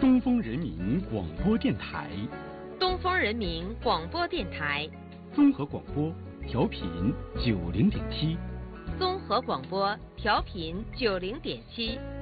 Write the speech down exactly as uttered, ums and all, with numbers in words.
东风人民广播电台， 东风人民广播电台， 综合广播，调频九零点七， 综合广播调频九零点七。